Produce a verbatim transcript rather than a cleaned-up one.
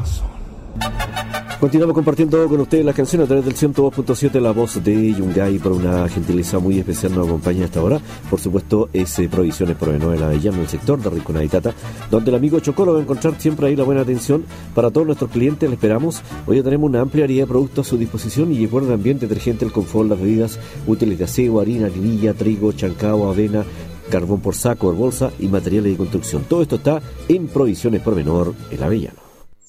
Continuamos compartiendo con ustedes las canciones a través del ciento dos punto siete. La voz de Yungay, por una gentileza muy especial, nos acompaña a esta hora. Por supuesto, es eh, Provisiones Provenor de la Avellana, en el sector de Rinconada y Tata, donde el amigo Chocolo va a encontrar siempre ahí la buena atención para todos nuestros clientes. Le esperamos. Hoy ya tenemos una amplia variedad de productos a su disposición, y recuerden también detergente, el confort, las bebidas útiles de aseo, harina, harina, trigo, chancao, avena, carbón por saco o bolsa y materiales de construcción. Todo esto está en Provisiones Provenor, en la Avellana.